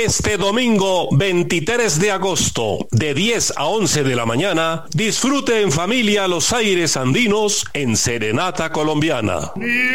Este domingo 23 de agosto, de 10 a 11 de la mañana, disfrute en familia los aires andinos en Serenata Colombiana.